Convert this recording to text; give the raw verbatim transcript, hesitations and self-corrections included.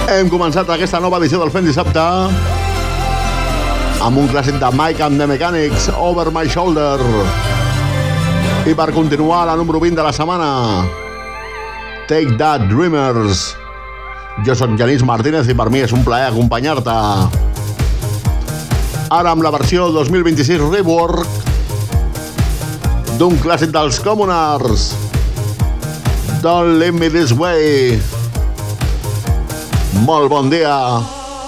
Hem començat aquesta nova edició del Fent Dissabte amb un clàssic de Mike and the Mechanics, Over My Shoulder. I per continuar, la número vint de la setmana, Take That, Dreamers. Jo soc Genís Martínez i per mi és un plaer acompanyar-te. Ara amb la versió dos mil vint-i-sis Rework d'un clàssic dels Commoners, Don't Leave Me This Way. Molt bon dia.